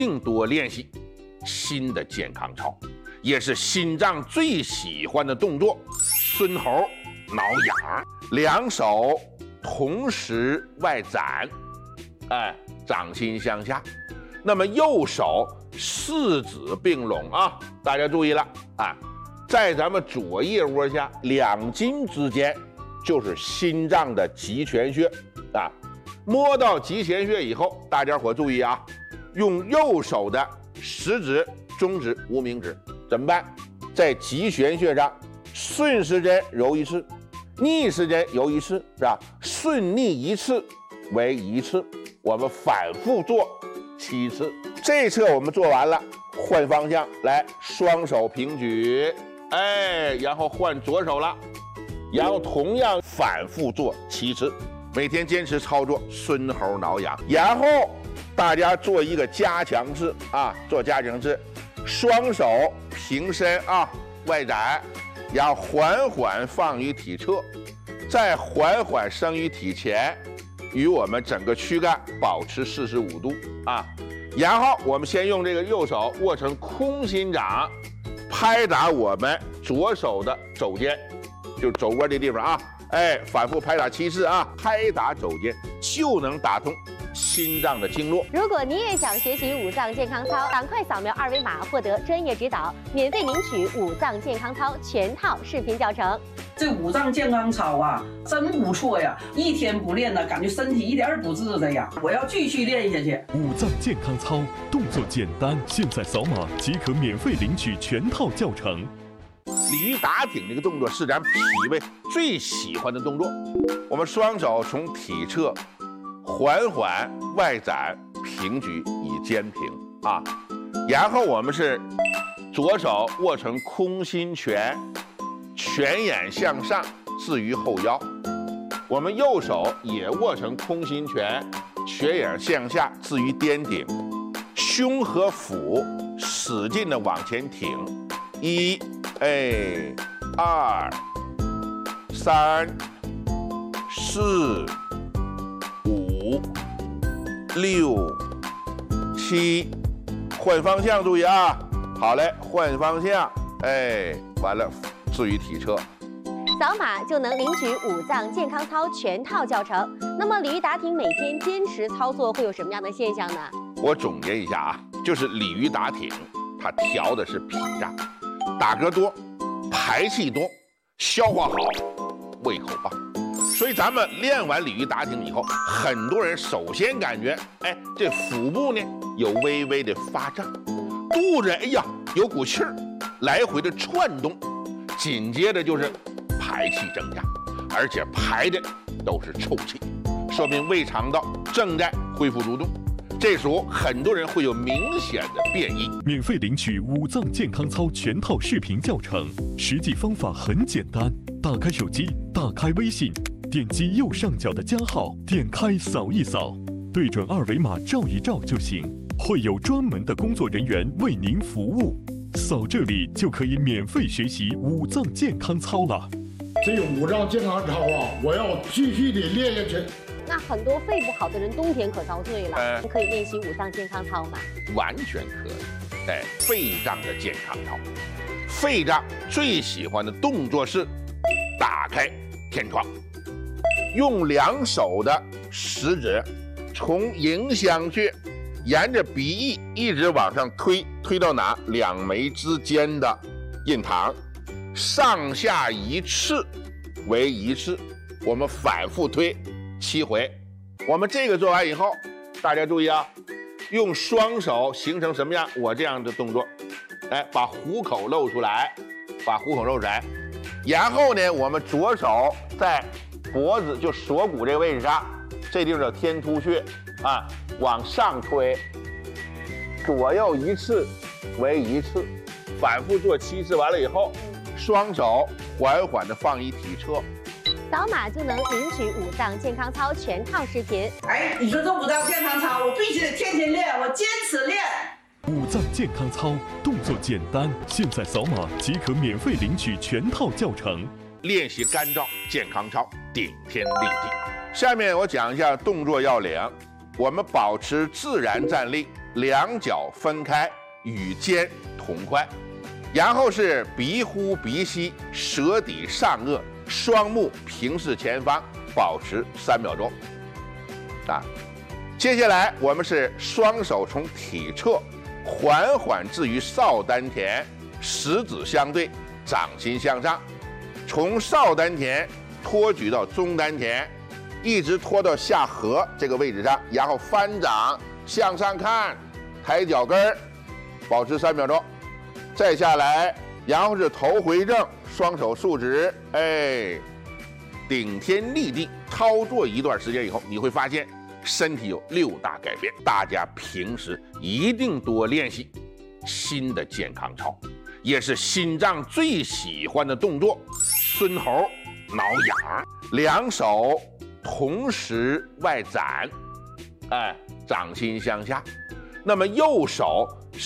并多练习新的健康操，也是心脏最喜欢的动作——顺喉挠痒。两手同时外展，掌心向下。那么右手四指并拢啊，大家注意了啊，在咱们左腋窝下两筋之间就是心脏的极泉穴啊。摸到极泉穴以后，大家伙注意啊，用右手的食指、中指、无名指怎么办？在极泉穴上顺时针揉一次，逆时针揉一次，是吧？顺逆一次为一次，我们反复做7次。这一侧我们做完了，换方向来，双手平举，然后换左手了，然后同样反复做7次。每天坚持操作顺喉挠痒，然后大家做一个加强式啊，做加强式，双手平伸啊，外展，然后缓缓放于体侧，再缓缓升于体前，与我们整个躯干保持45度啊。然后我们先用这个右手握成空心掌，拍打我们左手的肘尖，就肘窝这地方啊。反复拍打7次啊，拍打肘尖就能打通心脏的经络。 如果你也想学习五脏健康操，赶快扫描2维码获得专业指导，免费领取五脏健康操全套视频教程。 这五脏健康操啊，真不错呀！一天不练呢，感觉身体一点儿不自在呀。我要继续练下去。 五脏健康操动作简单，现在扫码即可免费领取全套教程。 鲤鱼打挺这个动作是咱脾胃最喜欢的动作。我们双手从体侧缓缓外展平举以肩平啊，然后我们是左手握成空心拳，拳眼向上置于后腰，我们右手也握成空心拳，拳眼向下置于颠顶，胸和腹使劲的往前挺，1、2、3、4、5、6、7，换方向注意啊！好嘞，换方向，完了，置于体侧。 扫码就能领取五脏健康操全套教程。那么鲤鱼打挺每天坚持操作会有什么样的现象呢？我总结一下啊，就是鲤鱼打挺，它调的是脾脏，打嗝多，排气多，消化好，胃口棒。所以咱们练完鲤鱼打挺以后，很多人首先感觉，这腹部呢有微微的发胀，肚子有股气儿，来回的窜动，紧接着就是排气增加，而且排的都是臭气，说明胃肠道正在恢复蠕动。这时候很多人会有明显的变异。 免费领取五脏健康操全套视频教程，实际方法很简单，打开手机，打开微信，点击右上角的加号，点开扫一扫，对准2维码照一照就行，会有专门的工作人员为您服务。扫这里就可以免费学习五脏健康操了。 这个五脏健康操啊，我要继续的练下去。 那很多肺不好的人冬天可遭罪了，可以练习五脏健康操吗？ 完全可以。肺脏的健康操，肺脏最喜欢的动作是打开天窗，用2手的食指从迎香穴沿着鼻翼一直往上推到哪？2眉之间的印堂，上下1次为1次，我们反复推7回。我们这个做完以后，大家注意啊，用双手形成什么样？我这样的动作，把虎口露出来，然后呢，我们左手在脖子就锁骨这个位置上，这地方叫天突穴啊，往上推，左右1次为1次，反复做7次。完了以后，双手缓缓的放于体侧。 扫码就能领取五脏健康操全套视频。 你说这五脏健康操，我必须得天天练，我坚持练。 五脏健康操动作简单，现在扫码即可免费领取全套教程。 练习干燥健康操，顶天立地。下面我讲一下动作要领。我们保持自然站立， 两脚分开，与肩同宽。然后是鼻呼鼻吸，舌抵上颚，双目平视前方，保持3秒钟。接下来我们是双手从体侧缓缓置于少丹田，食指相对，掌心向上，从少丹田托举到中丹田，一直拖到下颌这个位置上，然后翻掌向上看，抬脚跟儿，保持3秒钟。再下来，然后是头回正，双手竖直，顶天立地。操作一段时间以后，你会发现身体有6大改变。大家平时一定多练习。新的健康操，也是心脏最喜欢的动作，孙猴挠痒，两手同时外展，掌心向下。那么右手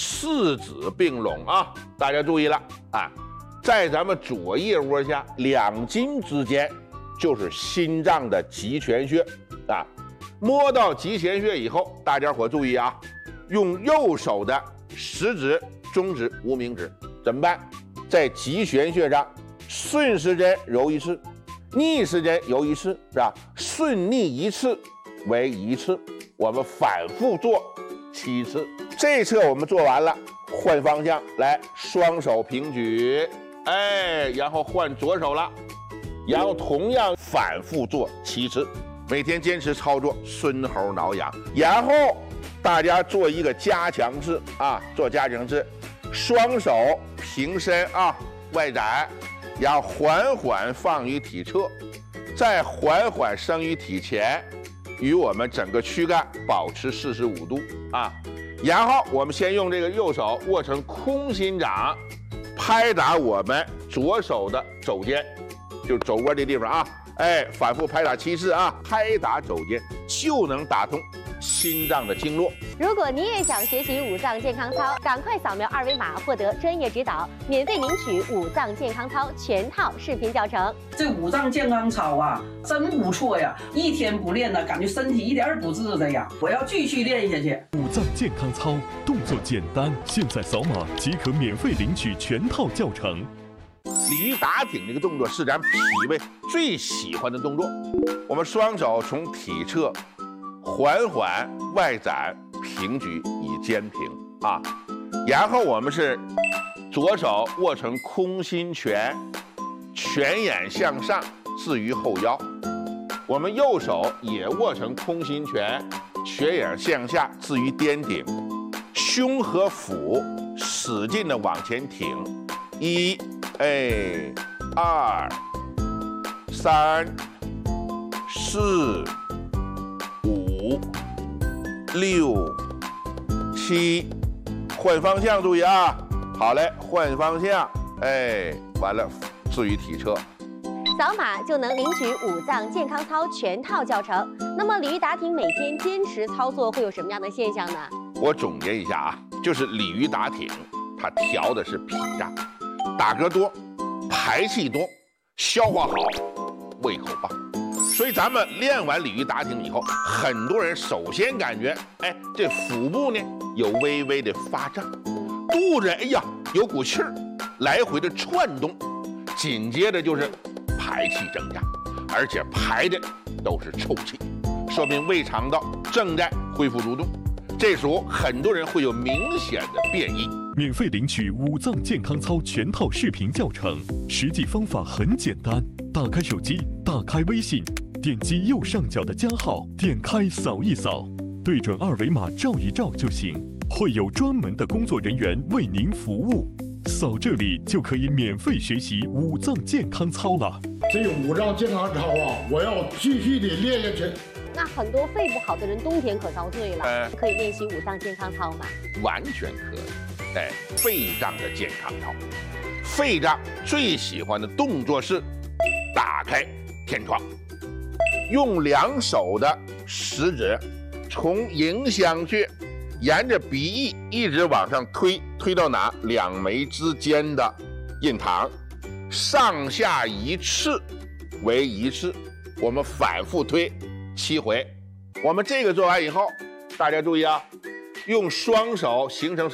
4指并拢啊，大家注意了啊，在咱们左腋窝下2筋之间就是心脏的极泉穴啊。摸到极泉穴以后，大家伙注意啊，用右手的食指、中指、无名指怎么办？在极泉穴上顺时针揉1次，逆时针揉1次，是吧？顺逆1次为1次，我们反复做7次。这一侧我们做完了，换方向来，双手平举，然后换左手了，然后同样反复做7次，每天坚持操作孙猴挠痒。然后大家做一个加强式啊，做加强式，双手平伸啊，外展，然后缓缓放于体侧，再缓缓升于体前，与我们整个躯干保持45度啊。然后我们先用这个右手握成空心掌，拍打我们左手的肘尖，就是肘窝这地方啊，反复拍打7次啊，拍打肘尖就能打通心脏的经络。 如果你也想学习五脏健康操，赶快扫描2维码获得专业指导，免费领取五脏健康操全套视频教程。 这五脏健康操啊，真不错呀！一天不练呢，感觉身体一点不自在呀。我要继续练下去。 五脏健康操动作简单，现在扫码即可免费领取全套教程。 鲤鱼打挺这个动作是咱脾胃最喜欢的动作。我们双手从体侧缓缓外展，平举以肩平啊。然后我们是左手握成空心拳，拳眼向上置于后腰。我们右手也握成空心拳，拳眼向下置于颠顶，胸和腹使劲的往前挺。1、2、3、4、5、6、7，换方向，注意啊！好嘞，换方向，完了，置于体侧。 扫码就能领取五脏健康操全套教程。那么鲤鱼打挺每天坚持操作会有什么样的现象呢？ 我总结一下啊，就是鲤鱼打挺，它调的是脾脏，打嗝多，排气多，消化好，胃口棒。所以咱们练完鲤鱼打挺以后，很多人首先感觉，这腹部呢有微微的发胀，肚子有股气儿来回的窜动，紧接着就是排气增加，而且排的都是臭气，说明胃肠道正在恢复蠕动。这时候很多人会有明显的变异。 免费领取五脏健康操全套视频教程，实际方法很简单，打开手机，打开微信，点击右上角的加号，点开扫一扫，对准2维码照一照就行，会有专门的工作人员为您服务。扫这里就可以免费学习五脏健康操了。 这五脏健康操啊，我要继续的练下去。 那很多肺不好的人冬天可遭罪了，可以练习五脏健康操吗？ 完全可以。肺脏的健康操，肺脏最喜欢的动作是打开天窗，用2手的食指从迎香穴沿着鼻翼一直往上推，推到哪？2眉之间的印堂，上下1次为1次，我们反复推7回。我们这个做完以后，大家注意啊， 用双手形成